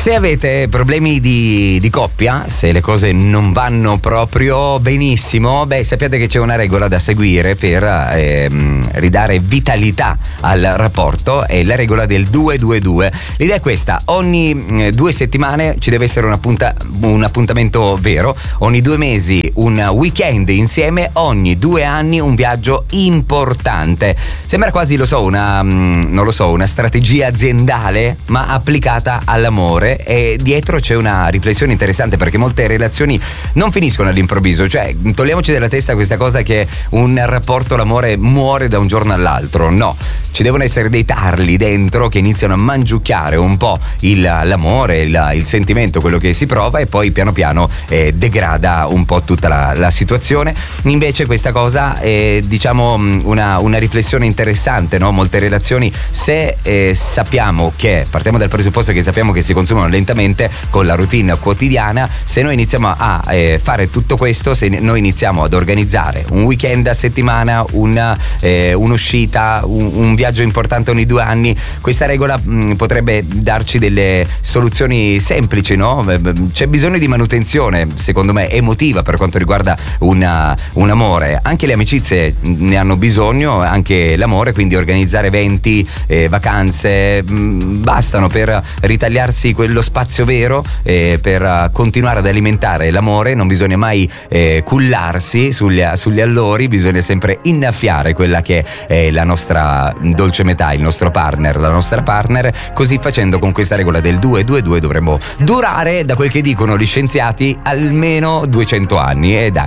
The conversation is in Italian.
Se avete problemi di coppia, se le cose non vanno proprio benissimo, sappiate che c'è una regola da seguire per ridare vitalità al rapporto, è la regola del 2-2-2. L'idea è questa: ogni 2 settimane ci deve essere un appuntamento vero, ogni 2 mesi un weekend insieme, ogni 2 anni un viaggio importante. Sembra quasi, una strategia aziendale, ma applicata all'amore. E dietro c'è una riflessione interessante, perché molte relazioni non finiscono all'improvviso. Cioè, togliamoci dalla testa questa cosa che un rapporto, l'amore, muore da un giorno all'altro. No, ci devono essere dei tarli dentro che iniziano a mangiucchiare un po' l'amore, il sentimento, quello che si prova, e poi piano piano degrada un po' tutta la situazione. Invece questa cosa è, una riflessione interessante, no? Molte relazioni, se partiamo dal presupposto che sappiamo che si consumano lentamente con la routine quotidiana, se noi iniziamo a fare tutto questo, se noi iniziamo ad organizzare un weekend a settimana, un'uscita, un viaggio importante ogni 2 anni, questa regola potrebbe darci delle soluzioni semplici, no? C'è bisogno di manutenzione, secondo me, emotiva per quanto riguarda un amore. Anche le amicizie ne hanno bisogno, anche l'amore, quindi organizzare eventi, vacanze, bastano per ritagliarsi quello spazio vero, per continuare ad alimentare l'amore. Non bisogna mai cullarsi sugli allori, bisogna sempre innaffiare quella che è la nostra dolce metà, il nostro partner, la nostra partner. Così facendo, con questa regola del 2-2-2, dovremmo durare, da quel che dicono gli scienziati, almeno 200 anni. E dai,